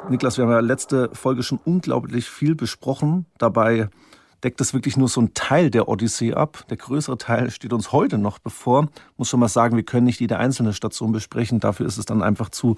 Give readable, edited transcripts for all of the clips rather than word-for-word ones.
Niklas, wir haben ja letzte Folge schon unglaublich viel besprochen. Dabei deckt das wirklich nur so ein Teil der Odyssee ab. Der größere Teil steht uns heute noch bevor. Ich muss schon mal sagen, wir können nicht jede einzelne Station besprechen. Dafür ist es dann einfach zu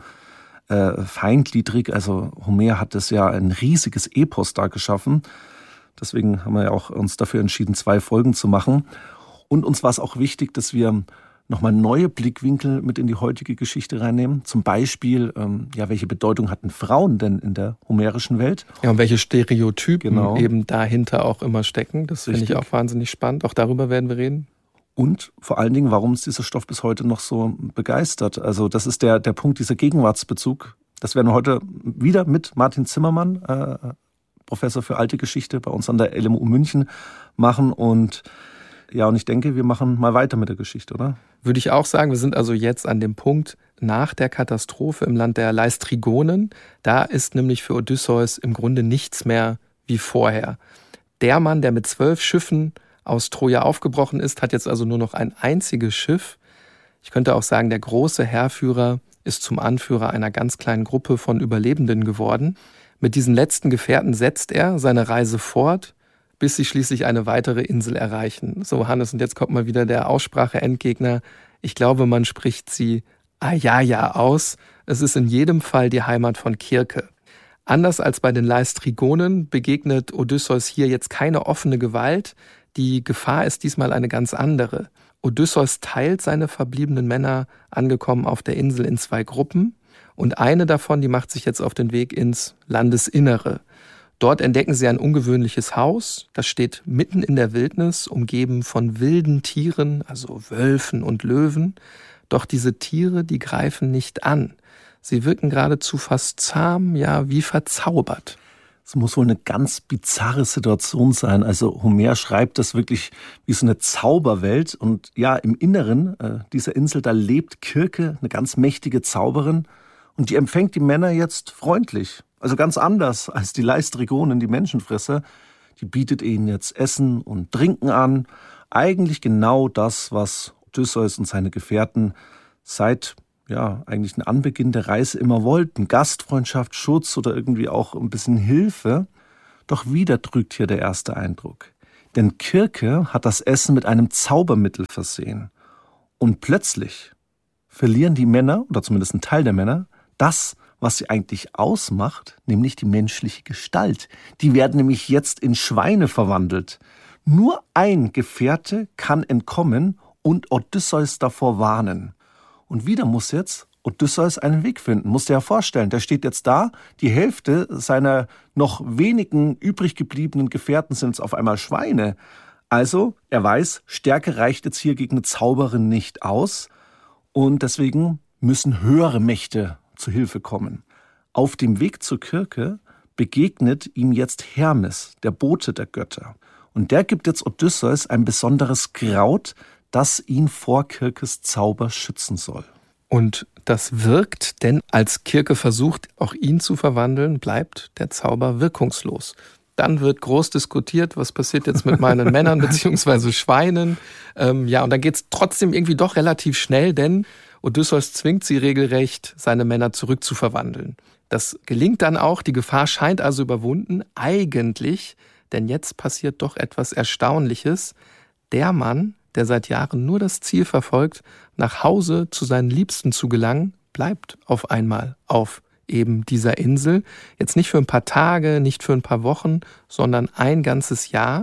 feingliedrig. Also Homer hat es ja ein riesiges Epos da geschaffen. Deswegen haben wir ja auch uns dafür entschieden, 2 Folgen zu machen. Und uns war es auch wichtig, dass wir nochmal neue Blickwinkel mit in die heutige Geschichte reinnehmen. Zum Beispiel, welche Bedeutung hatten Frauen denn in der homerischen Welt? Ja, und welche Stereotypen eben dahinter auch immer stecken. Das finde ich auch wahnsinnig spannend. Auch darüber werden wir reden. Und vor allen Dingen, warum uns dieser Stoff bis heute noch so begeistert. Also das ist der Punkt, dieser Gegenwartsbezug. Das werden wir heute wieder mit Martin Zimmermann, Professor für alte Geschichte bei uns an der LMU München, machen. Und ich denke, wir machen mal weiter mit der Geschichte, oder? Würde ich auch sagen, wir sind also jetzt an dem Punkt nach der Katastrophe im Land der Laistrygonen. Da ist nämlich für Odysseus im Grunde nichts mehr wie vorher. Der Mann, der mit 12 Schiffen aus Troja aufgebrochen ist, hat jetzt also nur noch ein einziges Schiff. Ich könnte auch sagen, der große Heerführer ist zum Anführer einer ganz kleinen Gruppe von Überlebenden geworden. Mit diesen letzten Gefährten setzt er seine Reise fort, bis sie schließlich eine weitere Insel erreichen. So, Hannes, und jetzt kommt mal wieder der Aussprache-Endgegner. Ich glaube, man spricht sie Aiaia aus. Es ist in jedem Fall die Heimat von Kirke. Anders als bei den Laistrygonen begegnet Odysseus hier jetzt keine offene Gewalt. Die Gefahr ist diesmal eine ganz andere. Odysseus teilt seine verbliebenen Männer, angekommen auf der Insel, in 2 Gruppen. Und eine davon, die macht sich jetzt auf den Weg ins Landesinnere. Dort entdecken sie ein ungewöhnliches Haus. Das steht mitten in der Wildnis, umgeben von wilden Tieren, also Wölfen und Löwen. Doch diese Tiere, die greifen nicht an. Sie wirken geradezu fast zahm, ja wie verzaubert. Es muss wohl eine ganz bizarre Situation sein. Also Homer schreibt das wirklich wie so eine Zauberwelt. Und ja, im Inneren dieser Insel, da lebt Kirke, eine ganz mächtige Zauberin. Und die empfängt die Männer jetzt freundlich. Also ganz anders als die Laistrygonen, die Menschenfresser. Die bietet ihnen jetzt Essen und Trinken an. Eigentlich genau das, was Odysseus und seine Gefährten seit eigentlich den Anbeginn der Reise immer wollten. Gastfreundschaft, Schutz oder irgendwie auch ein bisschen Hilfe. Doch wieder trügt hier der erste Eindruck. Denn Kirke hat das Essen mit einem Zaubermittel versehen. Und plötzlich verlieren die Männer, oder zumindest ein Teil der Männer, das, was sie eigentlich ausmacht, nämlich die menschliche Gestalt. Die werden nämlich jetzt in Schweine verwandelt. Nur ein Gefährte kann entkommen und Odysseus davor warnen. Und wieder muss jetzt Odysseus einen Weg finden. Musst dir ja vorstellen, der steht jetzt da, die Hälfte seiner noch wenigen übrig gebliebenen Gefährten sind jetzt auf einmal Schweine. Also, er weiß, Stärke reicht jetzt hier gegen eine Zauberin nicht aus. Und deswegen müssen höhere Mächte zu Hilfe kommen. Auf dem Weg zur Kirke begegnet ihm jetzt Hermes, der Bote der Götter. Und der gibt jetzt Odysseus ein besonderes Kraut, das ihn vor Kirkes Zauber schützen soll. Und das wirkt, denn als Kirke versucht, auch ihn zu verwandeln, bleibt der Zauber wirkungslos. Dann wird groß diskutiert, was passiert jetzt mit meinen Männern bzw. Schweinen. Und dann geht es trotzdem irgendwie doch relativ schnell, denn Odysseus zwingt sie regelrecht, seine Männer zurückzuverwandeln. Das gelingt dann auch, die Gefahr scheint also überwunden, eigentlich, denn jetzt passiert doch etwas Erstaunliches. Der Mann, der seit Jahren nur das Ziel verfolgt, nach Hause zu seinen Liebsten zu gelangen, bleibt auf einmal auf eben dieser Insel. Jetzt nicht für ein paar Tage, nicht für ein paar Wochen, sondern ein ganzes Jahr.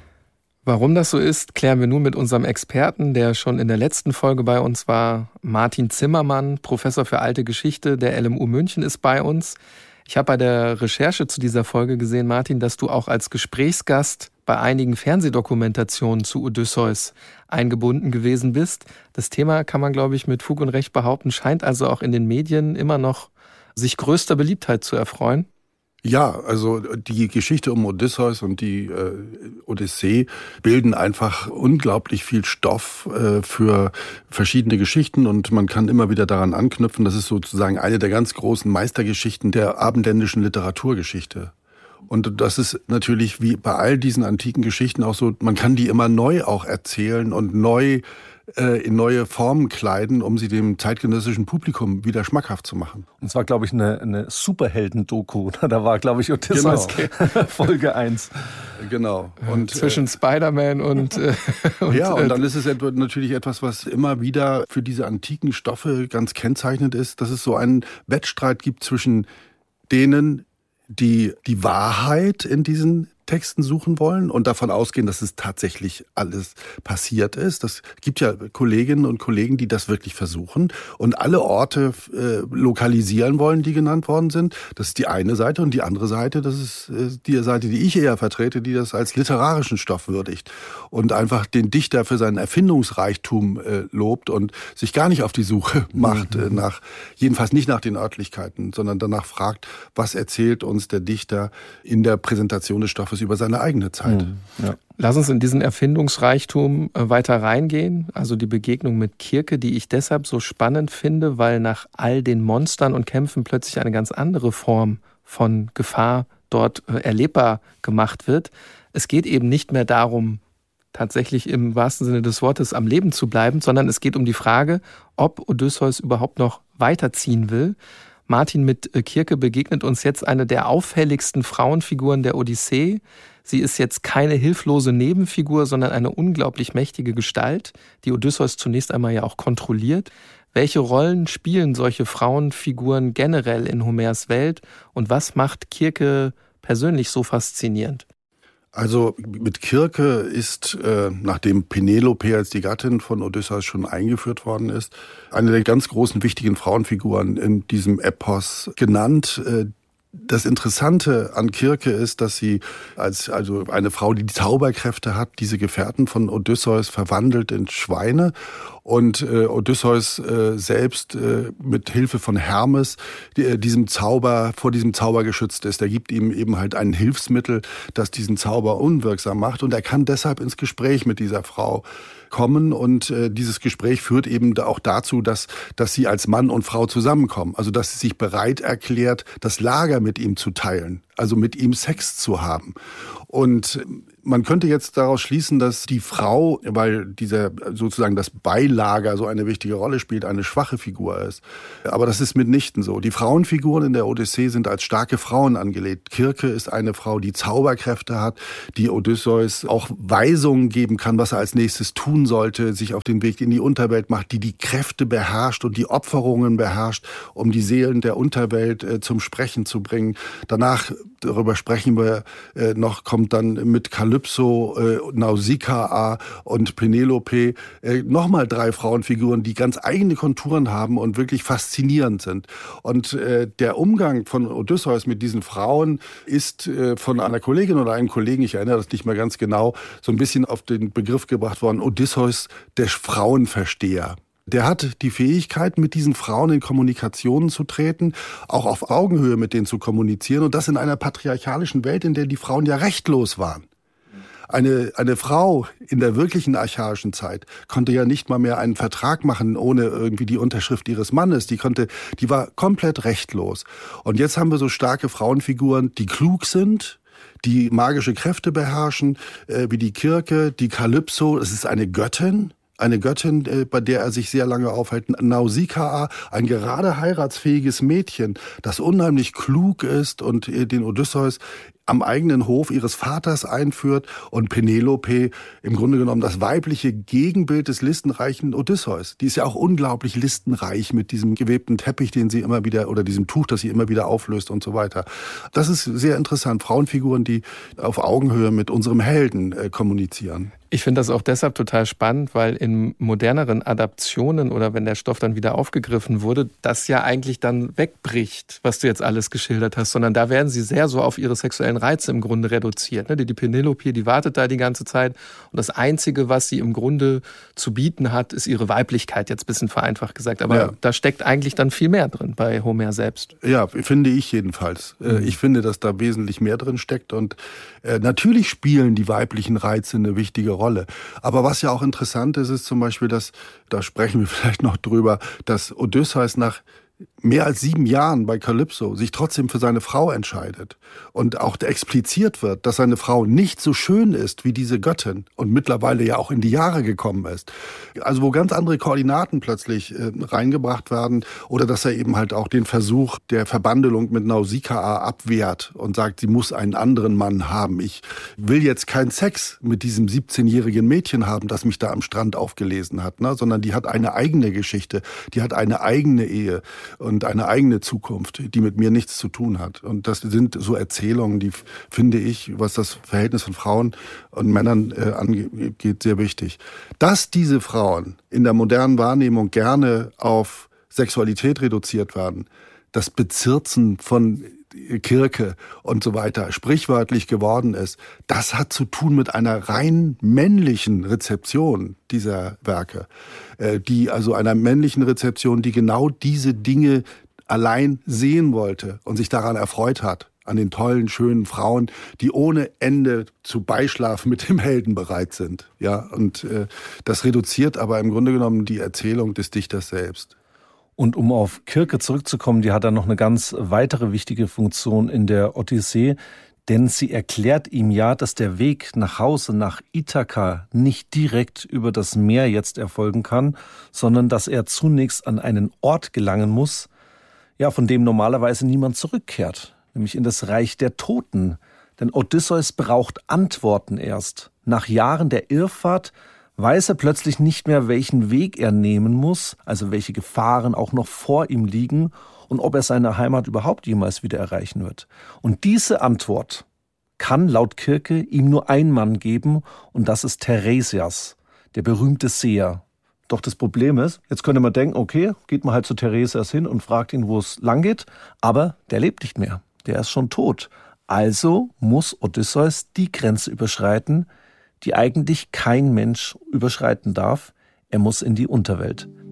Warum das so ist, klären wir nun mit unserem Experten, der schon in der letzten Folge bei uns war. Martin Zimmermann, Professor für alte Geschichte der LMU München, ist bei uns. Ich habe bei der Recherche zu dieser Folge gesehen, Martin, dass du auch als Gesprächsgast bei einigen Fernsehdokumentationen zu Odysseus eingebunden gewesen bist. Das Thema, kann man, glaube ich, mit Fug und Recht behaupten, scheint also auch in den Medien immer noch sich größter Beliebtheit zu erfreuen. Ja, also die Geschichte um Odysseus und die Odyssee bilden einfach unglaublich viel Stoff für verschiedene Geschichten und man kann immer wieder daran anknüpfen. Das ist sozusagen eine der ganz großen Meistergeschichten der abendländischen Literaturgeschichte. Und das ist natürlich wie bei all diesen antiken Geschichten auch so, man kann die immer neu auch erzählen und neu in neue Formen kleiden, um sie dem zeitgenössischen Publikum wieder schmackhaft zu machen. Und zwar, glaube ich, eine Superhelden-Doku. Da war, glaube ich, Odysseus Folge 1. Genau. Und zwischen Spider-Man und ja, und dann ist es natürlich etwas, was immer wieder für diese antiken Stoffe ganz kennzeichnend ist, dass es so einen Wettstreit gibt zwischen denen, die die Wahrheit in diesen Texten suchen wollen und davon ausgehen, dass es tatsächlich alles passiert ist. Das gibt ja Kolleginnen und Kollegen, die das wirklich versuchen und alle Orte lokalisieren wollen, die genannt worden sind. Das ist die eine Seite, und die andere Seite, das ist die Seite, die ich eher vertrete, die das als literarischen Stoff würdigt und einfach den Dichter für seinen Erfindungsreichtum lobt und sich gar nicht auf die Suche macht, jedenfalls nicht nach den Örtlichkeiten, sondern danach fragt, was erzählt uns der Dichter in der Präsentation des Stoffes über seine eigene Zeit. Ja. Lass uns in diesen Erfindungsreichtum weiter reingehen. Also die Begegnung mit Kirke, die ich deshalb so spannend finde, weil nach all den Monstern und Kämpfen plötzlich eine ganz andere Form von Gefahr dort erlebbar gemacht wird. Es geht eben nicht mehr darum, tatsächlich im wahrsten Sinne des Wortes am Leben zu bleiben, sondern es geht um die Frage, ob Odysseus überhaupt noch weiterziehen will. Martin, mit Kirke begegnet uns jetzt eine der auffälligsten Frauenfiguren der Odyssee. Sie ist jetzt keine hilflose Nebenfigur, sondern eine unglaublich mächtige Gestalt, die Odysseus zunächst einmal ja auch kontrolliert. Welche Rollen spielen solche Frauenfiguren generell in Homers Welt und was macht Kirke persönlich so faszinierend? Also mit Kirke ist, nachdem Penelope als die Gattin von Odysseus schon eingeführt worden ist, eine der ganz großen, wichtigen Frauenfiguren in diesem Epos genannt. Das Interessante an Kirke ist, dass sie also eine Frau, die Zauberkräfte hat, diese Gefährten von Odysseus verwandelt in Schweine und Odysseus selbst mit Hilfe von Hermes vor diesem Zauber geschützt ist. Er gibt ihm eben halt ein Hilfsmittel, das diesen Zauber unwirksam macht, und er kann deshalb ins Gespräch mit dieser Frau kommen, und dieses Gespräch führt eben auch dazu, dass sie als Mann und Frau zusammenkommen. Also dass sie sich bereit erklärt, das Lager mit ihm zu teilen, also mit ihm Sex zu haben. Und man könnte jetzt daraus schließen, dass die Frau, weil dieser sozusagen das Beilager so eine wichtige Rolle spielt, eine schwache Figur ist. Aber das ist mitnichten so. Die Frauenfiguren in der Odyssee sind als starke Frauen angelegt. Kirke ist eine Frau, die Zauberkräfte hat, die Odysseus auch Weisungen geben kann, was er als nächstes tun sollte, sich auf den Weg in die Unterwelt macht, die Kräfte beherrscht und die Opferungen beherrscht, um die Seelen der Unterwelt zum Sprechen zu bringen. Danach, darüber sprechen wir noch, kommt dann mit Kalypso, Nausikaa und Penelope nochmal 3 Frauenfiguren, die ganz eigene Konturen haben und wirklich faszinierend sind. Und der Umgang von Odysseus mit diesen Frauen ist von einer Kollegin oder einem Kollegen, ich erinnere das nicht mehr ganz genau, so ein bisschen auf den Begriff gebracht worden, Odysseus, der Frauenversteher. Der hat die Fähigkeit, mit diesen Frauen in Kommunikationen zu treten, auch auf Augenhöhe mit denen zu kommunizieren, und das in einer patriarchalischen Welt, in der die Frauen ja rechtlos waren. Eine Frau in der wirklichen archaischen Zeit konnte ja nicht mal mehr einen Vertrag machen ohne irgendwie die Unterschrift ihres Mannes. Die war komplett rechtlos. Und jetzt haben wir so starke Frauenfiguren, die klug sind, die magische Kräfte beherrschen, wie die Kirke, die Kalypso. Es ist eine Göttin, bei der er sich sehr lange aufhält. Nausikaa, ein gerade heiratsfähiges Mädchen, das unheimlich klug ist und den Odysseus am eigenen Hof ihres Vaters einführt, und Penelope, im Grunde genommen das weibliche Gegenbild des listenreichen Odysseus. Die ist ja auch unglaublich listenreich mit diesem gewebten Teppich, den sie immer wieder, oder diesem Tuch, das sie immer wieder auflöst und so weiter. Das ist sehr interessant. Frauenfiguren, die auf Augenhöhe mit unserem Helden kommunizieren. Ich finde das auch deshalb total spannend, weil in moderneren Adaptionen oder wenn der Stoff dann wieder aufgegriffen wurde, das ja eigentlich dann wegbricht, was du jetzt alles geschildert hast, sondern da werden sie sehr so auf ihre sexuellen Reize im Grunde reduziert. Die Penelope, die wartet da die ganze Zeit, und das Einzige, was sie im Grunde zu bieten hat, ist ihre Weiblichkeit, jetzt ein bisschen vereinfacht gesagt. Aber ja, da steckt eigentlich dann viel mehr drin bei Homer selbst. Ja, finde ich jedenfalls. Ich finde, dass da wesentlich mehr drin steckt, und natürlich spielen die weiblichen Reize eine wichtige Rolle. Aber was ja auch interessant ist, ist zum Beispiel, da sprechen wir vielleicht noch drüber, dass Odysseus nach mehr als 7 Jahren bei Kalypso sich trotzdem für seine Frau entscheidet und auch expliziert wird, dass seine Frau nicht so schön ist wie diese Göttin und mittlerweile ja auch in die Jahre gekommen ist. Also wo ganz andere Koordinaten plötzlich reingebracht werden oder dass er eben halt auch den Versuch der Verbandelung mit Nausikaa abwehrt und sagt, sie muss einen anderen Mann haben. Ich will jetzt keinen Sex mit diesem 17-jährigen Mädchen haben, das mich da am Strand aufgelesen hat, ne? Sondern die hat eine eigene Geschichte, die hat eine eigene Ehe und eine eigene Zukunft, die mit mir nichts zu tun hat. Und das sind so Erzählungen, die, finde ich, was das Verhältnis von Frauen und Männern angeht, sehr wichtig. Dass diese Frauen in der modernen Wahrnehmung gerne auf Sexualität reduziert werden, das Bezirzen von Kirke und so weiter sprichwörtlich geworden ist, das hat zu tun mit einer rein männlichen Rezeption dieser Werke. Die also einer männlichen Rezeption, die genau diese Dinge allein sehen wollte und sich daran erfreut hat, an den tollen, schönen Frauen, die ohne Ende zu Beischlaf mit dem Helden bereit sind. Ja, und das reduziert aber im Grunde genommen die Erzählung des Dichters selbst. Und um auf Kirke zurückzukommen, die hat dann noch eine ganz weitere wichtige Funktion in der Odyssee, denn sie erklärt ihm ja, dass der Weg nach Hause, nach Ithaka, nicht direkt über das Meer jetzt erfolgen kann, sondern dass er zunächst an einen Ort gelangen muss, ja, von dem normalerweise niemand zurückkehrt, nämlich in das Reich der Toten. Denn Odysseus braucht Antworten erst. Nach Jahren der Irrfahrt weiß er plötzlich nicht mehr, welchen Weg er nehmen muss, also welche Gefahren auch noch vor ihm liegen und ob er seine Heimat überhaupt jemals wieder erreichen wird. Und diese Antwort kann laut Kirke ihm nur ein Mann geben und das ist Teiresias, der berühmte Seher. Doch das Problem ist, jetzt könnte man denken, okay, geht man halt zu Teiresias hin und fragt ihn, wo es lang geht, aber der lebt nicht mehr, der ist schon tot. Also muss Odysseus die Grenze überschreiten, die eigentlich kein Mensch überschreiten darf. Er muss in die Unterwelt.